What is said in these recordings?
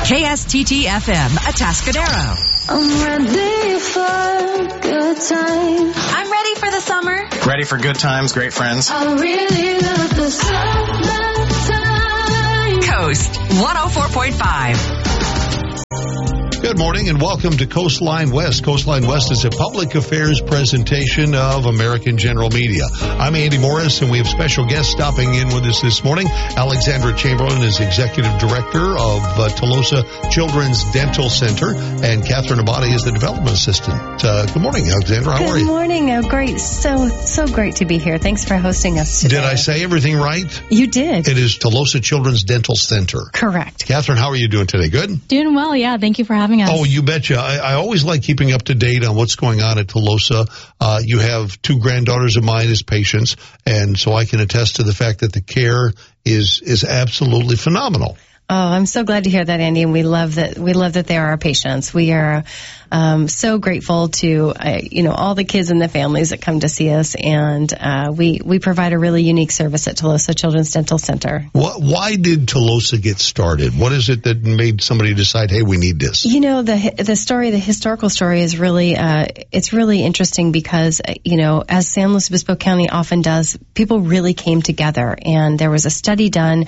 KSTT-FM, Atascadero. I'm ready for good times. I'm ready for the summer. Ready for good times, great friends. I really love the summertime. Coast 104.5. Good morning and welcome to Coastline West. Coastline West is a public affairs presentation of American General Media. I'm Andy Morris, and we have special guests stopping in with us this morning. Alexandra Chamberlain is Executive Director of Tolosa Children's Dental Center, and Catherine Abadi is the Development Assistant. Good morning, Alexandra. How are you? Good morning. Oh, great. So great to be here. Thanks for hosting us today. Did I say everything right? You did. It is Tolosa Children's Dental Center. Correct. Catherine, how are you doing today? Good? Doing well, yeah. Thank you for having us. Oh, you betcha. I always like keeping up to date on what's going on at Tolosa. You have two granddaughters of mine as patients, and so I can attest to the fact that the care is absolutely phenomenal. Oh, I'm so glad to hear that, Andy, and we love that they are our patients. We are so grateful to all the kids and the families that come to see us, and we provide a really unique service at Tolosa Children's Dental Center. Why did Tolosa get started? What is it that made somebody decide, hey, we need this? You know, the historical story is really it's really interesting because as San Luis Obispo County often does, people really came together, and there was a study done.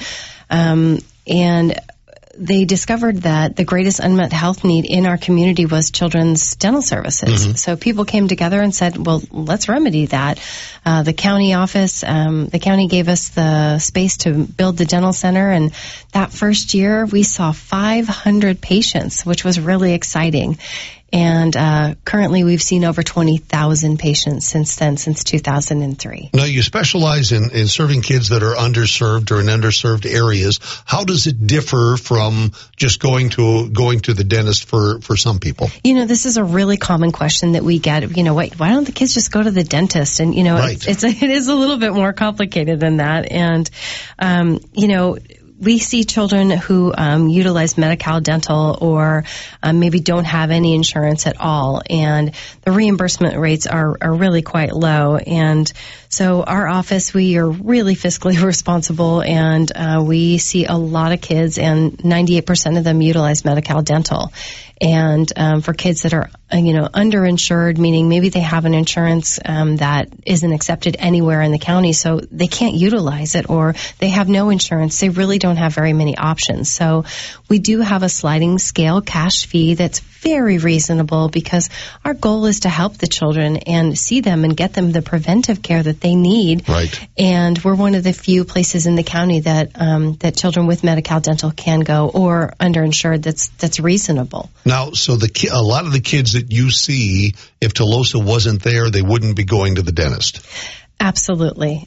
And they discovered that the greatest unmet health need in our community was children's dental services. Mm-hmm. So people came together and said, well, let's remedy that. The county office, the county gave us the space to build the dental center. And that first year, we saw 500 patients, which was really exciting. And currently, we've seen over 20,000 patients since 2003. Now, you specialize in serving kids that are underserved or in underserved areas. How does it differ from just going to the dentist for some people? This is a really common question that we get. Why don't the kids just go to the dentist? And right. it is a little bit more complicated than that. And we see children who utilize Medi-Cal Dental or maybe don't have any insurance at all, and the reimbursement rates are really quite low. And so our office, we are really fiscally responsible, and we see a lot of kids, and 98% of them utilize Medi-Cal Dental. And for kids that are, underinsured, meaning maybe they have an insurance that isn't accepted anywhere in the county, so they can't utilize it, or they have no insurance, they really don't have very many options. So we do have a sliding scale cash fee that's very reasonable, because our goal is to help the children and see them and get them the preventive care that they need. Right. And we're one of the few places in the county that children with Medi-Cal Dental can go, or underinsured that's reasonable. Now, so a lot of the kids that you see, if Tolosa wasn't there, they wouldn't be going to the dentist. Absolutely.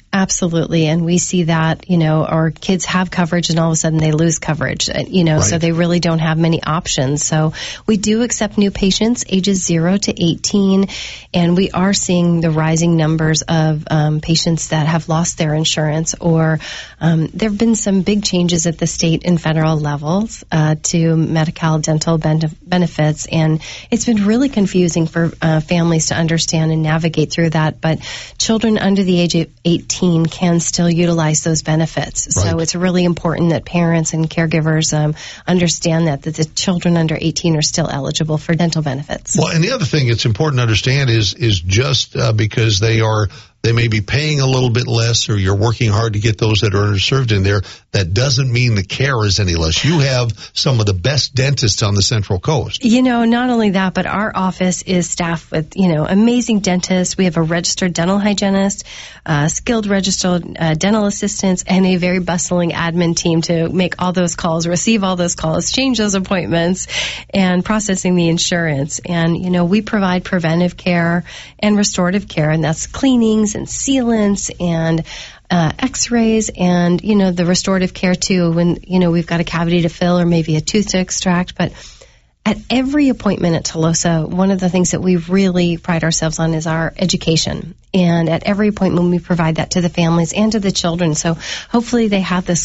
And we see that, our kids have coverage and all of a sudden they lose coverage, Right. So they really don't have many options. So we do accept new patients ages 0 to 18, and we are seeing the rising numbers of patients that have lost their insurance, or there have been some big changes at the state and federal levels to Medi-Cal Dental benefits, and it's been really confusing for families to understand and navigate through that. But children under the age of 18 can still utilize those benefits. Right. So it's really important that parents and caregivers understand that the children under 18 are still eligible for dental benefits. Well, and the other thing it's important to understand is just because they may be paying a little bit less, or you're working hard to get those that are underserved in there, that doesn't mean the care is any less. You have some of the best dentists on the Central Coast. Not only that, but our office is staffed with, amazing dentists. We have a registered dental hygienist, skilled registered dental assistants, and a very bustling admin team to make all those calls, receive all those calls, change those appointments, and processing the insurance. And, we provide preventive care and restorative care, and that's cleanings and sealants and x-rays, and the restorative care too, when we've got a cavity to fill or maybe a tooth to extract. But at every appointment at Tolosa, one of the things that we really pride ourselves on is our education, and at every appointment we provide that to the families and to the children. So hopefully they have this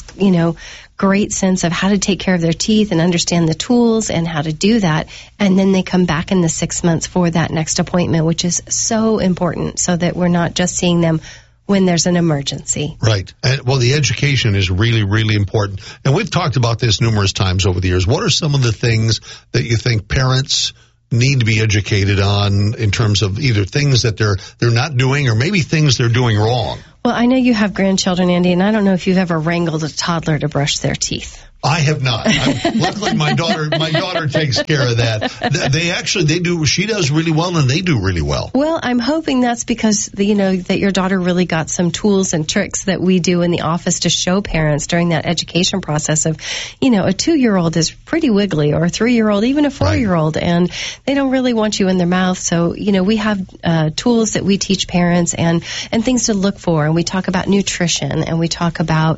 great sense of how to take care of their teeth and understand the tools and how to do that. And then they come back in the 6 months for that next appointment, which is so important, so that we're not just seeing them when there's an emergency. Right. Well, the education is really, really important. And we've talked about this numerous times over the years. What are some of the things that you think parents need to be educated on in terms of either things that they're not doing or maybe things they're doing wrong? Well, I know you have grandchildren, Andy, and I don't know if you've ever wrangled a toddler to brush their teeth. I have not. Luckily, my daughter takes care of that. They do. She does really well, and they do really well. Well, I'm hoping that's because that your daughter really got some tools and tricks that we do in the office to show parents during that education process of, a 2-year-old is pretty wiggly, or a 3-year-old, even a 4-year-old, and they don't really want you in their mouth. So, we have tools that we teach parents and things to look for, and we talk about nutrition, and we talk about,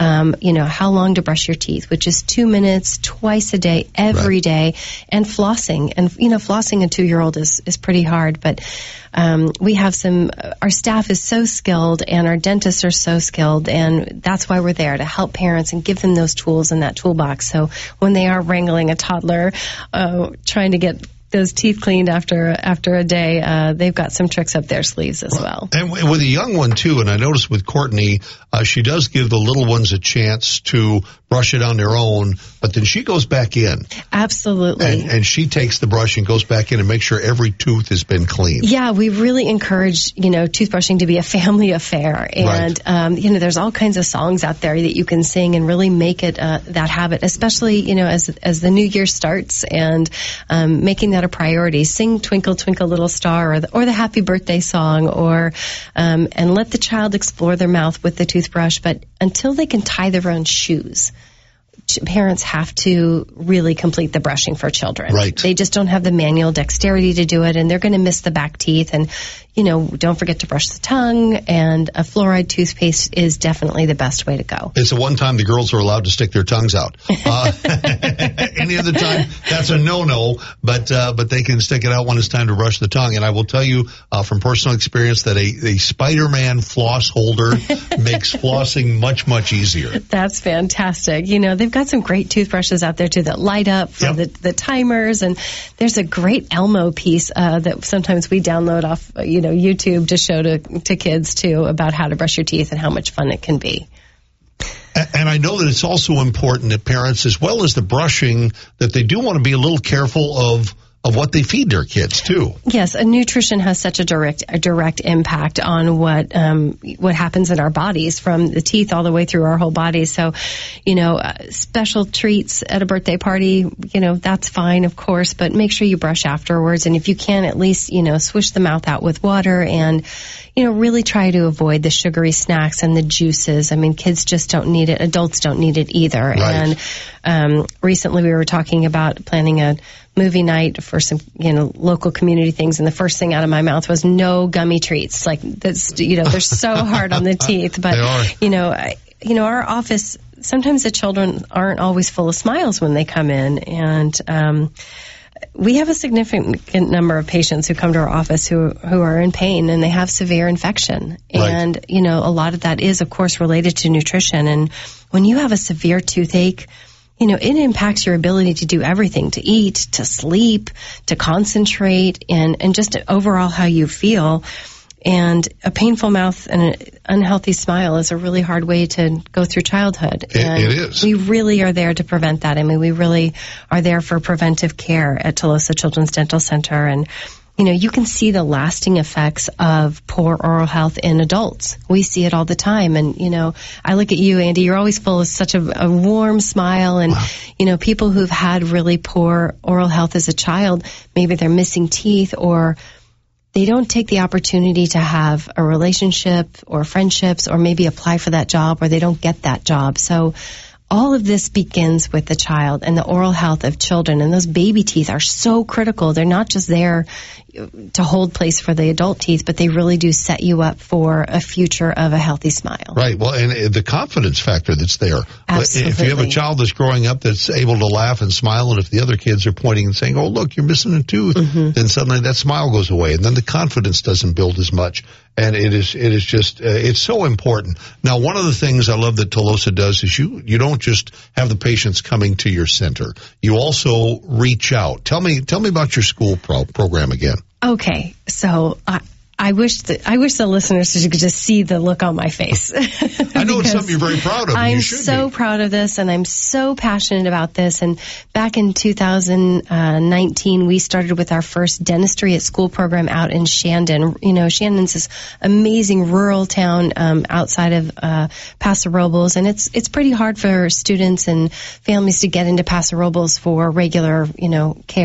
how long to brush your teeth, which is 2 minutes twice a day, every day, and flossing. And, flossing a 2-year-old is pretty hard, but we have our staff is so skilled and our dentists are so skilled, and that's why we're there, to help parents and give them those tools in that toolbox. So when they are wrangling a toddler, trying to get those teeth cleaned after a day, they've got some tricks up their sleeves as well. And with a young one, too, and I noticed with Courtney, she does give the little ones a chance to brush it on their own, but then she goes back in. Absolutely. And she takes the brush and goes back in and makes sure every tooth has been cleaned. Yeah, we really encourage, toothbrushing to be a family affair. And, right. There's all kinds of songs out there that you can sing and really make it that habit, especially, as the new year starts, and making that a priority. Sing Twinkle, Twinkle, Little Star, or the Happy Birthday song, or and let the child explore their mouth with the toothbrush. But until they can tie their own shoes, parents have to really complete the brushing for children. Right. They just don't have the manual dexterity to do it, and they're going to miss the back teeth. And, don't forget to brush the tongue, and a fluoride toothpaste is definitely the best way to go. It's the one time the girls are allowed to stick their tongues out. Any other time, that's a no-no, but they can stick it out when it's time to brush the tongue. And I will tell you from personal experience that a Spider-Man floss holder makes flossing much, much easier. That's fantastic. They've got some great toothbrushes out there, too, that light up for the timers. And there's a great Elmo piece that sometimes we download off, YouTube to show to kids, too, about how to brush your teeth and how much fun it can be. And I know that it's also important that parents, as well as the brushing, that they do want to be a little careful of what they feed their kids, too. Yes, and nutrition has such a direct impact on what happens in our bodies, from the teeth all the way through our whole body. So, special treats at a birthday party, that's fine, of course, but make sure you brush afterwards. And if you can, at least, swish the mouth out with water, and, really try to avoid the sugary snacks and the juices. I mean, kids just don't need it. Adults don't need it either. Right. And recently we were talking about planning a movie night for some, local community things, and the first thing out of my mouth was no gummy treats. Like, that's, they're so hard on the teeth. But, our office, sometimes the children aren't always full of smiles when they come in, and we have a significant number of patients who come to our office who are in pain, and they have severe infection. Right. And, a lot of that is, of course, related to nutrition. And when you have a severe toothache, it impacts your ability to do everything, to eat, to sleep, to concentrate, and just overall how you feel. And a painful mouth and an unhealthy smile is a really hard way to go through childhood. And it is. We really are there to prevent that. I mean, we really are there for preventive care at Tolosa Children's Dental Center. And, you can see the lasting effects of poor oral health in adults. We see it all the time. And, I look at you, Andy, you're always full of such a warm smile. And, wow. People who've had really poor oral health as a child, maybe they're missing teeth, or they don't take the opportunity to have a relationship or friendships, or maybe apply for that job, or they don't get that job. So all of this begins with the child and the oral health of children. And those baby teeth are so critical. They're not just there to hold place for the adult teeth, but they really do set you up for a future of a healthy smile. Right. Well, and the confidence factor that's there. Absolutely. If you have a child that's growing up that's able to laugh and smile, and if the other kids are pointing and saying, oh, look, you're missing a tooth, then suddenly that smile goes away, and then the confidence doesn't build as much. And it is just, it's so important. Now, one of the things I love that Tolosa does is you don't just have the patients coming to your center. You also reach out. Tell me about your school program again. Okay. So I wish the listeners could just see the look on my face. I know it's something you're very proud of. I'm you should so be. proud of this, and I'm so passionate about this. And back in 2019, we started with our first dentistry at school program out in Shandon. You know, Shandon's this amazing rural town outside of Paso Robles, and it's pretty hard for students and families to get into Paso Robles for regular, care.